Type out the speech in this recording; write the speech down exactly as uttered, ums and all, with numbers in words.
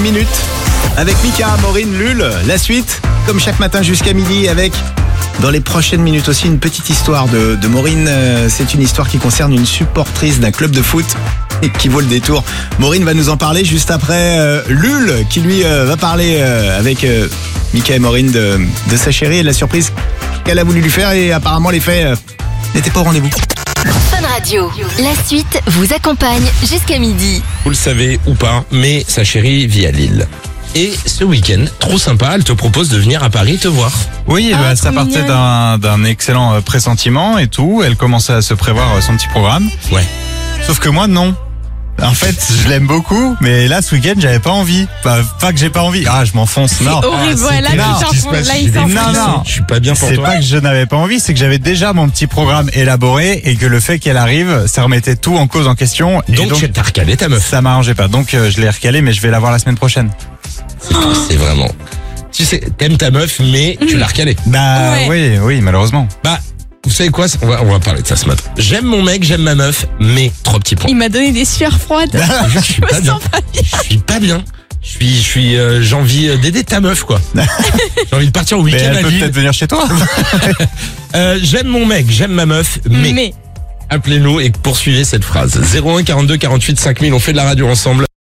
minutes avec Mika, Maureen, Lul. La suite, comme chaque matin jusqu'à midi, avec dans les prochaines minutes aussi une petite histoire de, de Maureen. Euh, C'est une histoire qui concerne une supportrice d'un club de foot et qui vaut le détour. Maureen va nous en parler juste après euh, Lul qui lui euh, va parler euh, avec euh, Mika et Maureen de, de sa chérie et de la surprise qu'elle a voulu lui faire, et apparemment les faits euh, n'étaient pas au rendez-vous. Fun Radio. La suite vous accompagne jusqu'à midi. Vous le savez ou pas, mais sa chérie vit à Lille. Et ce week-end, trop sympa, elle te propose de venir à Paris te voir. Oui, Ah, bah, trop ça partait mignonne. d'un, d'un excellent euh, pressentiment et tout. Elle commençait à se prévoir euh, son petit programme. Ouais. Sauf que moi, non. En fait, je l'aime beaucoup, mais là, ce week-end, j'avais pas envie. Bah, pas que j'ai pas envie. Ah, je m'enfonce. Non. Horrible, Ah, ouais, là, c'est il terrible s'en ce qui se fout, passe, là, je il suis s'en désolé, fout. Non, non. Je suis pas bien pour C'est toi. pas que je n'avais pas envie, c'est que j'avais déjà mon petit programme élaboré et que le fait qu'elle arrive, ça remettait tout en cause en question. Et Donc, tu t'as recalé ta meuf. ça m'arrangeait pas. Donc, euh, je l'ai recalé, mais je vais la voir la semaine prochaine. C'est, c'est vraiment... Tu sais, t'aimes ta meuf, mais tu l'as recalée. Bah, Ouais. oui, oui, malheureusement. Bah, vous savez quoi, on va, on va parler de ça ce matin. J'aime mon mec, j'aime ma meuf, mais trois petits points. Il m'a donné des sueurs froides. Je suis Je pas me bien. sens pas bien. Je suis pas bien. Je suis, je suis, euh, j'ai envie d'aider ta meuf, quoi. J'ai envie de partir au Mais week-end elle à peut Lille. peut-être venir chez toi. Euh, j'aime mon mec, j'aime ma meuf, mais, Mais. appelez-nous et poursuivez cette phrase. zéro un quarante-deux quarante-huit cinq mille, on fait de la radio ensemble.